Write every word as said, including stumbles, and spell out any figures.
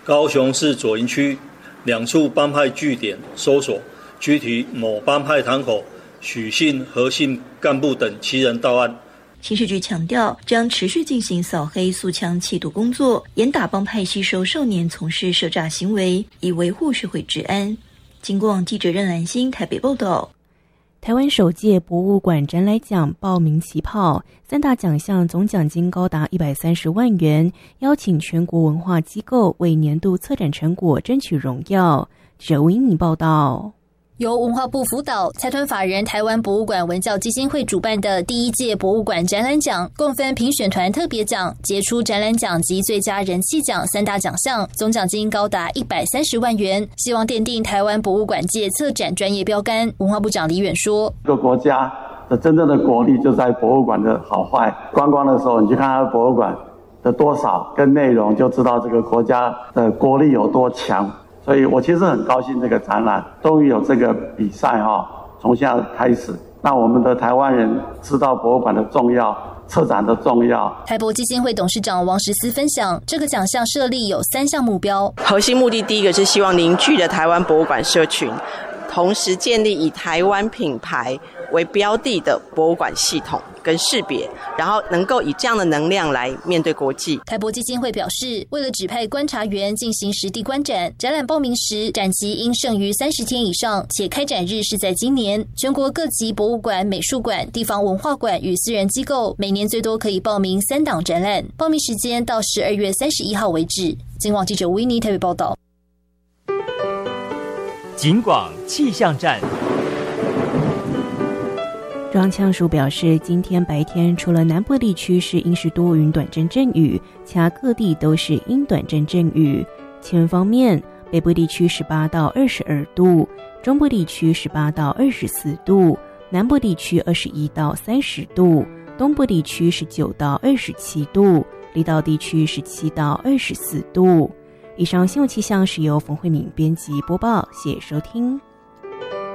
高雄市左营区两处帮派据点搜索，拘提某帮派堂口许姓、何姓干部等七人到案。 刑事局强调，将持续进行扫黑肃枪缉毒工作，严打帮派吸收少年从事涉诈行为，以维护社会治安。经过记者任兰心台北报道。 台湾首届博物馆展览奖报名起跑，三大奖项总奖金高达一百三十万元，邀请全国文化机构为年度策展成果争取荣耀。记者吴英妮报道。 由文化部辅导、财团法人台湾博物馆文教基金会主办的第一届博物馆展览奖，共分评选团特别奖、杰出展览奖及最佳人气奖三大奖项，总奖金高达一百三十万元，希望奠定台湾博物馆界策展专业标杆。文化部长李远说：“ 一个国家的真正的国力就在博物馆的好坏。观光的时候，你去看它的博物馆的多少跟内容，就知道这个国家的国力有多强。”所以我其实很高兴这个展览终于有这个比赛哈，从现在开始，让我们的台湾人知道博物馆的重要，策展的重要。 台博基金会董事长王时思分享，这个奖项设立有三项目标， 核心目的第一个是希望凝聚的台湾博物馆社群，同时建立以台湾品牌为标的的博物馆系统跟识别，然后能够以这样的能量来面对国际。 台博基金会表示，为了指派观察员进行实地观展，展览报名时展期应剩余三十天以上，且开展日是在今年。全国各级博物馆、美术馆、地方文化馆与私人机构每年最多可以报名三档展览，报名时间到十二月三十一号为止。今网记者维尼台北报道。 警广气象站。 中央气象署表示，今天白天除了南部地区是阴时多云短阵阵雨，其他各地都是阴短阵阵雨。气温方面，北部地区十八到二十二度，中部地区十八到二十四度，南部地区二十一到三十度，东部地区十九到二十七度，离岛地区十七到二十四度。以上新闻气象是由冯慧敏编辑播报，谢谢收听。